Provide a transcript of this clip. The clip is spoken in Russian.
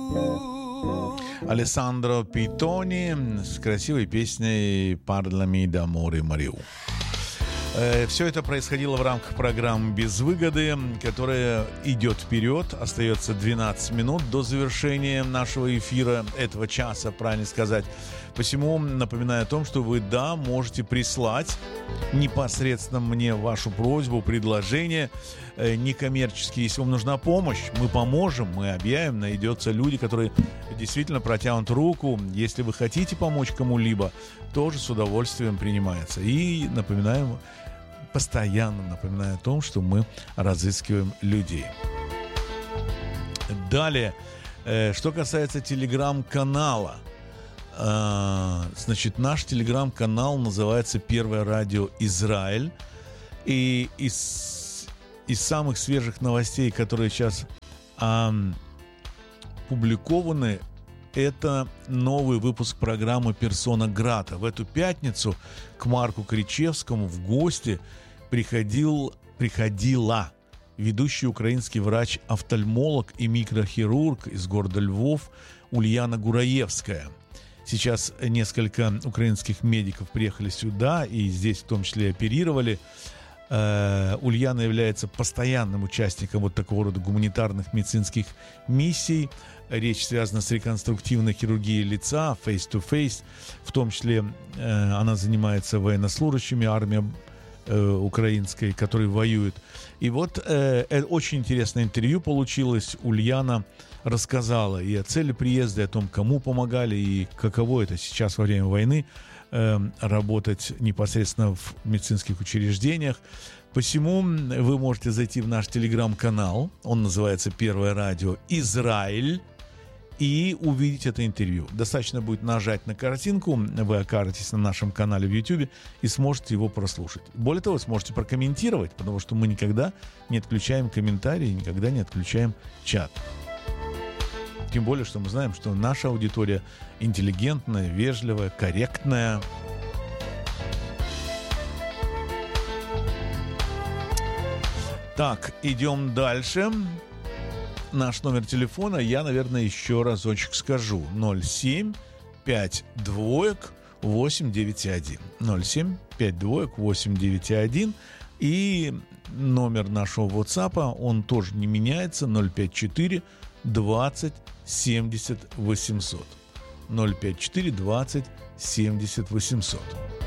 Алессандро Питони с красивой песней «Parlami d'amore Mario». Все это происходило в рамках программы «Без выгоды», которая идет вперед. Остается 12 минут до завершения нашего эфира, этого часа, правильно сказать. Посему напоминаю о том, что вы, да, можете прислать непосредственно мне вашу просьбу, предложение некоммерческие. Если вам нужна помощь, мы поможем, мы объявим. Найдется люди, которые действительно протянут руку. Если вы хотите помочь кому-либо, тоже с удовольствием принимается. И постоянно напоминаю о том, что мы разыскиваем людей. Далее, что касается телеграм-канала. Значит, наш телеграм-канал называется «Первое радио Израиль». И из самых свежих новостей, которые сейчас публикованы, это новый выпуск программы «Персона Грата». В эту пятницу к Марку Кричевскому в гости приходила ведущий украинский врач-офтальмолог и микрохирург из города Львов Ульяна Гураевская. Сейчас несколько украинских медиков приехали сюда и здесь в том числе оперировали. Ульяна является постоянным участником вот такого рода гуманитарных медицинских миссий. Речь связана с реконструктивной хирургией лица, face-to-face. В том числе она занимается военнослужащими армии украинской, которые воюют. И вот очень интересное интервью получилось. Ульяна рассказала и о цели приезда, и о том, кому помогали, и каково это сейчас во время войны работать непосредственно в медицинских учреждениях. Посему вы можете зайти в наш телеграм-канал, он называется «Первое радио Израиль», и увидеть это интервью. Достаточно будет нажать на картинку, вы окажетесь на нашем канале в YouTube и сможете его прослушать. Более того, сможете прокомментировать, потому что мы никогда не отключаем комментарии, никогда не отключаем чат. Тем более, что мы знаем, что наша аудитория интеллигентная, вежливая, корректная. Так, идем дальше. Наш номер телефона я, наверное, еще разочек скажу. 07-52-891. 07-52-891. И номер нашего WhatsApp, он тоже не меняется. 054 20 70 800. 054 20 70 800.